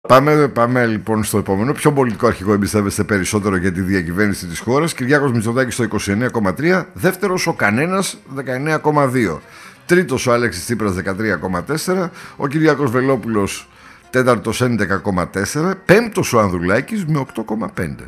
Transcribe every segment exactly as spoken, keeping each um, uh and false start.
Πάμε, πάμε λοιπόν στο επόμενο. Ποιο πολιτικό αρχηγό εμπιστεύεστε περισσότερο για τη διακυβέρνηση της χώρας? Κυριάκος Μητσοτάκης στο είκοσι εννέα κόμμα τρία. Δεύτερος ο κανένας δεκαεννέα κόμμα δύο. Τρίτος ο Αλέξης Τσίπρας δεκατρία κόμμα τέσσερα. Ο Κυριάκος Βελόπουλος τέταρτος έντεκα κόμμα τέσσερα. Πέμπτος ο Ανδρουλάκης με οκτώ κόμμα πέντε.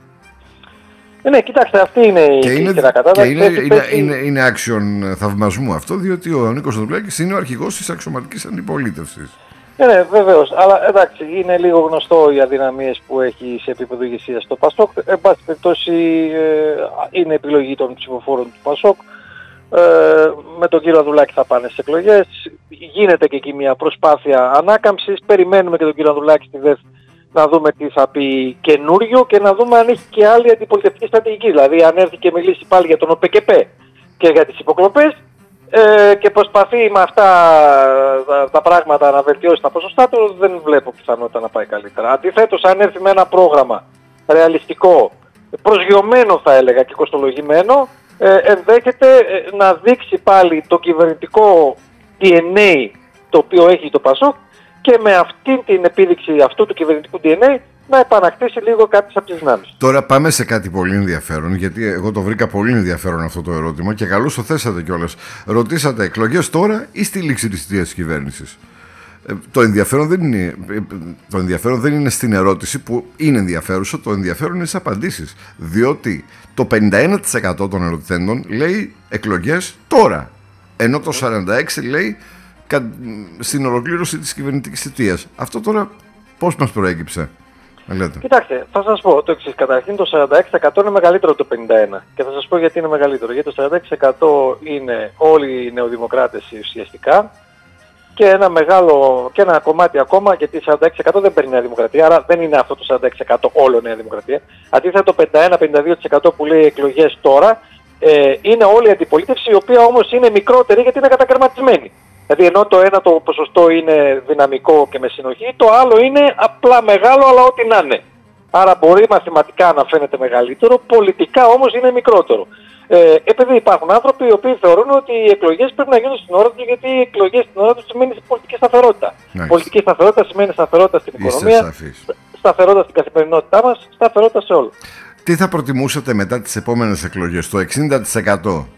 Ναι, κοιτάξτε, αυτή είναι η κύκλα κατάσταση. Και είναι, είναι, είναι, είναι άξιον θαυμασμού αυτό, διότι ο Νίκος Ανδρουλάκης είναι ο αρχηγός της αξιωματικής αντιπολίτευσης. Ναι, ναι, βεβαίως. Αλλά εντάξει, είναι λίγο γνωστό οι αδυναμίες που έχει σε επίπεδο ηγεσίας στο ΠΑΣΟΚ. Εν πάση περιπτώσει, ε, είναι επιλογή των ψηφοφόρων του ΠΑΣΟΚ. Ε, με τον κύριο Ανδρουλάκη θα πάνε στις εκλογές. Γίνεται και εκεί μια προσπάθεια ανάκαμψης. Περιμένουμε και τον κύριο Ανδρουλάκη στη ΔΕΘ να δούμε τι θα πει καινούριο και να δούμε αν έχει και άλλη αντιπολιτευτική στρατηγική. Δηλαδή, αν έρθει και μιλήσει πάλι για τον ΟΠΕΚΕΠΕ και για τις υποκλοπές. Ε, και προσπαθεί με αυτά τα, τα πράγματα να βελτιώσει τα ποσοστά του, δεν βλέπω πιθανότητα να πάει καλύτερα. Αντιθέτως, αν έρθει με ένα πρόγραμμα ρεαλιστικό, προσγειωμένο θα έλεγα και κοστολογημένο, ε, ενδέχεται ε, να δείξει πάλι το κυβερνητικό ντι εν έι το οποίο έχει το ΠΑΣΟΚ και με αυτή την επίδειξη αυτού του κυβερνητικού ντι εν έι να επανακτήσει λίγο κάποιες από τις δυνάμεις. Τώρα πάμε σε κάτι πολύ ενδιαφέρον, γιατί εγώ το βρήκα πολύ ενδιαφέρον αυτό το ερώτημα και καλώς το θέσατε κιόλας. Ρωτήσατε εκλογές τώρα ή στη λήξη της θητείας της κυβέρνησης. Ε, το, ενδιαφέρον δεν είναι, το ενδιαφέρον δεν είναι στην ερώτηση που είναι ενδιαφέρουσα, το ενδιαφέρον είναι στις απαντήσεις. Διότι το πενήντα ένα τοις εκατό των ερωτηθέντων λέει εκλογές τώρα, ενώ το σαράντα έξι τοις εκατό λέει στην ολοκλήρωση της κυβερνητικής θητείας. Αυτό τώρα πώς μας προέκυψε? Λέτε. Κοιτάξτε, θα σας πω το εξής. Καταρχήν το σαράντα έξι τοις εκατό είναι μεγαλύτερο από το πενήντα ένα τοις εκατό και θα σας πω γιατί είναι μεγαλύτερο. Γιατί το σαράντα έξι τοις εκατό είναι όλοι οι νεοδημοκράτες ουσιαστικά και ένα μεγάλο και ένα κομμάτι ακόμα, γιατί σαράντα έξι τοις εκατό δεν παίρνει Νέα Δημοκρατία, άρα δεν είναι αυτό το σαράντα έξι τοις εκατό όλο Νέα Δημοκρατία. Αντίθετα το πενήντα ένα με πενήντα δύο τοις εκατό που λέει εκλογές τώρα ε, είναι όλη η αντιπολίτευση, η οποία όμως είναι μικρότερη γιατί είναι κατακαιρματισμένη. Δηλαδή ενώ το ένα το ποσοστό είναι δυναμικό και με συνοχή, το άλλο είναι απλά μεγάλο αλλά ό,τι να είναι. Άρα μπορεί μαθηματικά να φαίνεται μεγαλύτερο, πολιτικά όμως είναι μικρότερο. Ε, επειδή υπάρχουν άνθρωποι οι οποίοι θεωρούν ότι οι εκλογές πρέπει να γίνουν στην ώρα τους, γιατί οι εκλογές στην ώρα τους σημαίνει πολιτική σταθερότητα. Nice. Πολιτική σταθερότητα σημαίνει σταθερότητα στην οικονομία, σταθερότητα στην καθημερινότητά μας, σταθερότητα σε όλο. Τι θα προτιμούσατε μετά τις επόμενες εκλογές? Το εξήντα τοις εκατό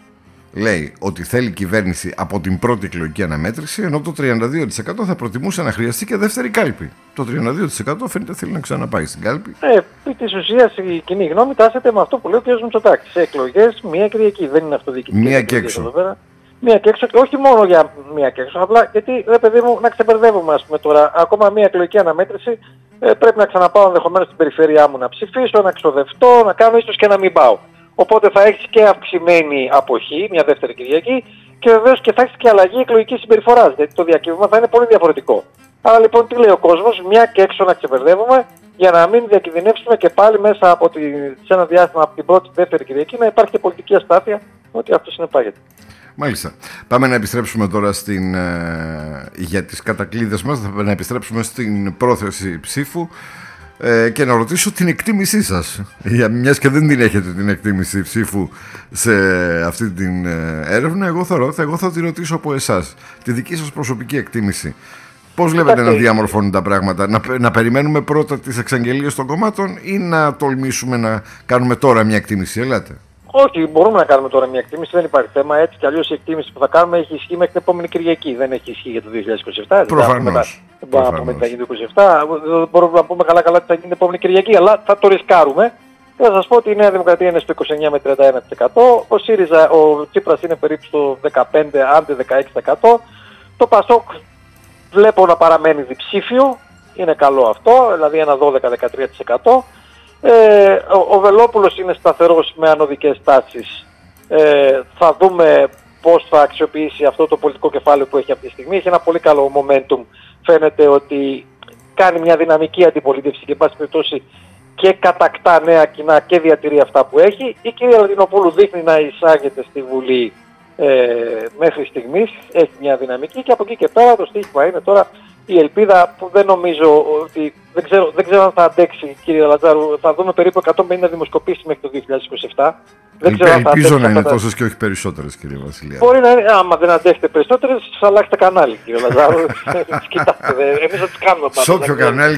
λέει ότι θέλει κυβέρνηση από την πρώτη εκλογική αναμέτρηση, ενώ το τριάντα δύο τοις εκατό θα προτιμούσε να χρειαστεί και δεύτερη κάλπη. Το τριάντα δύο τοις εκατό φαίνεται θέλει να ξαναπάει στην κάλπη. Ε, επί της ουσίας η κοινή γνώμη τάσεται με αυτό που λέει ο κ. Μητσοτάκης. Σε εκλογές μία Κυριακή, δεν είναι αυτοδιοικητική. Μία και έξω. Μία και έξω και όχι μόνο για μία και έξω, απλά γιατί ρε παιδί μου να ξεπερδεύουμε ας πούμε τώρα. Ακόμα μία εκλογική αναμέτρηση ε, πρέπει να ξαναπάω ενδεχομένως στην περιφέρειά μου να ψηφίσω, να ξοδευτώ, να κάνω ίσως και να μην πάω. Οπότε θα έχεις και αυξημένη αποχή, μια δεύτερη Κυριακή, και βεβαίως και θα έχεις και αλλαγή εκλογικής συμπεριφοράς, γιατί το διακύβευμα θα είναι πολύ διαφορετικό. Άρα λοιπόν τι λέει ο κόσμος, μια και έξω να ξεπερδεύουμε, για να μην διακινδυνεύσουμε και πάλι μέσα από τη, σε ένα διάστημα από την πρώτη δεύτερη Κυριακή να υπάρχει και πολιτική αστάθεια, ότι αυτό συνεπάγεται. Μάλιστα. Πάμε να επιστρέψουμε τώρα στην, ε, για τις κατακλείδες μας, θα να επιστρέψουμε στην πρόθεση ψήφου. Ε, και να ρωτήσω την εκτίμησή σας, για μιας και δεν την έχετε την εκτίμηση ψήφου σε αυτή την ε, έρευνα. Εγώ θα, εγώ θα τη ρωτήσω από εσάς τη δική σας προσωπική εκτίμηση. Πώς βλέπετε να διαμορφώνουν τα πράγματα? να, να περιμένουμε πρώτα τις εξαγγελίες των κομμάτων ή να τολμήσουμε να κάνουμε τώρα μια εκτίμηση? Ελάτε. Όχι, μπορούμε να κάνουμε τώρα μια εκτίμηση, δεν υπάρχει θέμα. Έτσι κι αλλιώς η εκτίμηση που θα κάνουμε έχει ισχύ μέχρι την επόμενη Κυριακή. Δεν έχει ισχύ για το δύο χιλιάδες είκοσι επτά. Προφανώς. Δεν μπορούμε να πούμε τι θα γίνει το είκοσι επτά. Δεν μπορούμε να πούμε καλά καλά τι θα γίνει την επόμενη Κυριακή, αλλά θα το ρισκάρουμε. Και θα σας πω ότι η Νέα Δημοκρατία είναι στο είκοσι εννέα με τριάντα ένα τοις εκατό. Ο ΣΥΡΙΖΑ, ο Τσίπρας είναι περίπου στο δεκαπέντε άντε δεκαέξι τοις εκατό. Το ΠΑΣΟΚ βλέπω να παραμένει διψήφιο. Είναι καλό αυτό, δηλαδή ένα δώδεκα με δεκατρία τοις εκατό. Ε, ο, ο Βελόπουλος είναι σταθερός με ανωδικές τάσεις. Ε, θα δούμε πώς θα αξιοποιήσει αυτό το πολιτικό κεφάλαιο που έχει αυτή τη στιγμή. Έχει ένα πολύ καλό momentum. Φαίνεται ότι κάνει μια δυναμική αντιπολίτευση και εν πάση περιπτώσει και κατακτά νέα κοινά και διατηρεί αυτά που έχει. Η κυρία Λατινοπούλου δείχνει να εισάγεται στη Βουλή ε, μέχρι στιγμής. Έχει μια δυναμική και από εκεί και πέρα το στοίχημα είναι τώρα η ελπίδα που δεν νομίζω ότι, δεν ξέρω, δεν ξέρω αν θα αντέξει, κύριε Λατζάρου, θα δούμε περίπου εκατόν πενήντα δημοσκοπήσεις μέχρι το δύο χιλιάδες είκοσι επτά. Δεν Ελπίζω ξέρω αν θα ελπίζω να είναι τα... τόσες και όχι περισσότερες, κύριε Βασιλιά. Μπορεί να είναι, άμα δεν αντέχετε περισσότερες, θα αλλάξετε κανάλι, κύριε Λατζάρου. Κοιτάξτε, εμείς θα τις κάνουμε πάντα. Σε όποιο κανάλι